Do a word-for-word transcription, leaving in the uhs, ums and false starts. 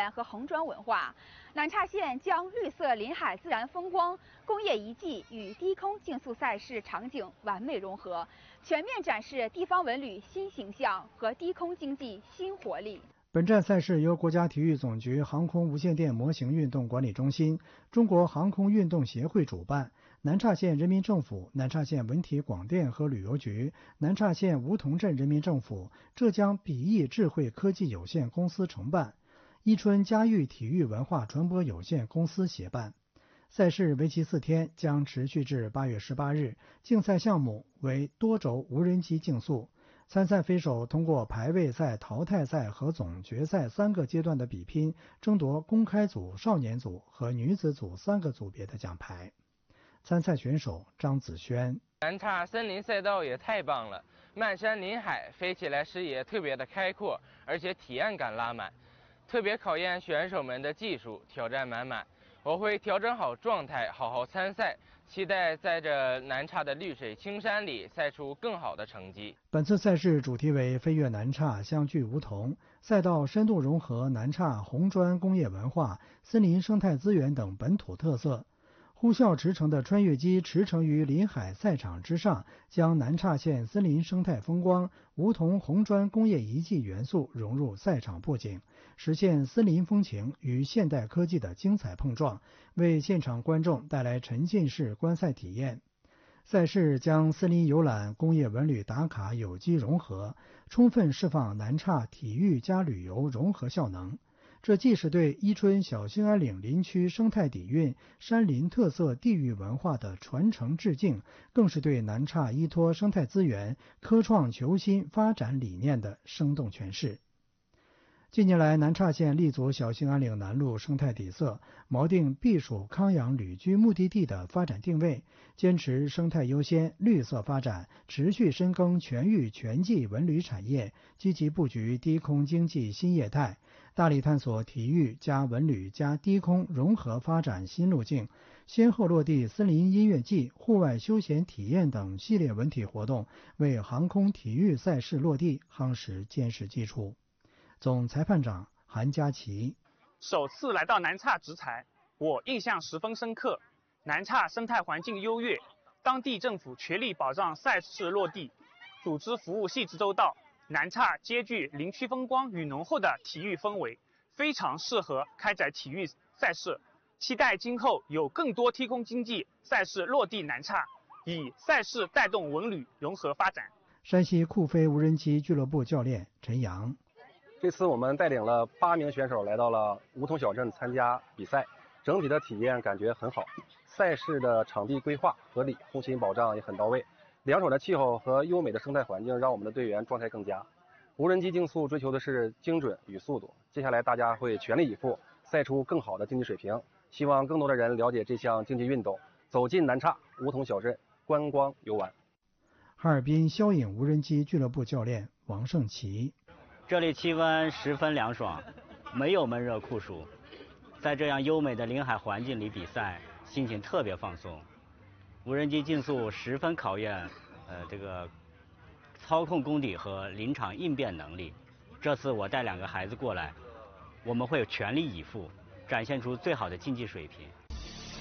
验和红砖文化。南岔线将绿色临海自然风光、工业遗迹与低空竞速赛事场景完美融合，全面展示地方文旅新形象和低空经济新活力。 本站赛事由国家体育总局航空无线电模型运动管理中心、中国航空运动协会主办，南岔县人民政府、南岔县文体广电和旅游局、南岔县梧桐镇人民政府、浙江比翼智慧科技有限公司承办，伊春嘉裕体育文化传播有限公司协办。赛事为期四天，将持续至八月十八日。竞赛项目为多轴无人机竞速。参赛飞手通过排位赛、淘汰赛和总决赛三个阶段的比拼，争夺公开组、少年组和女子组三个组别的奖牌。参赛选手张子轩： 南岔森林赛道也太棒了，漫山林海，飞起来视野特别的开阔，而且体验感拉满，特别考验选手们的技术，挑战满满。我会调整好状态，好好参赛，期待在这南岔的绿水青山里赛出更好的成绩。 本次赛事主题为飞越南岔，相聚梧桐，赛道深度融合南岔红砖工业文化、森林生态资源等本土特色。呼啸驰骋的穿越机驰骋于临海赛场之上，将南岔县森林生态风光、梧桐红砖工业遗迹元素融入赛场布景，实现森林风情与现代科技的精彩碰撞，为现场观众带来沉浸式观赛体验。赛事将森林游览、工业文旅打卡有机融合，充分释放南岔体育加旅游融合效能。这既是对伊春小兴安岭林区生态底蕴、山林特色地域文化的传承致敬，更是对南岔依托生态资源、科创求新发展理念的生动诠释。近年来，南岔县立足小兴安岭南麓生态底色，锚定避暑康养旅居目的地的发展定位，坚持生态优先、绿色发展，持续深耕全域全季文旅产业，积极布局低空经济新业态，大力探索体育加文旅加低空融合发展新路径，先后落地森林音乐季、户外休闲体验等系列文体活动，为航空体育赛事落地夯实坚实基础。总裁判长韩佳琪： 首次来到南岔执裁，我印象十分深刻。南岔生态环境优越，当地政府全力保障赛事落地，组织服务细致周到。南岔兼具林区风光与浓厚的体育氛围，非常适合开展体育赛事。期待今后有更多低空经济赛事落地南岔，以赛事带动文旅融合发展。 山西酷飞无人机俱乐部教练陈阳： 这次我们带领了八名选手来到了梧桐小镇参加比赛，整体的体验感觉很好。赛事的场地规划合理，后勤保障也很到位。凉爽的气候和优美的生态环境让我们的队员状态更佳。无人机竞速追求的是精准与速度，接下来大家会全力以赴，赛出更好的竞技水平。希望更多的人了解这项竞技运动，走进南岔梧桐小镇观光游玩。 哈尔滨霄影无人机俱乐部教练王胜奇： 这里气温十分凉爽，没有闷热酷暑，在这样优美的临海环境里比赛，心情特别放松。无人机竞速十分考验呃这个操控功底和临场应变能力。这次我带两个孩子过来，我们会全力以赴，展现出最好的竞技水平。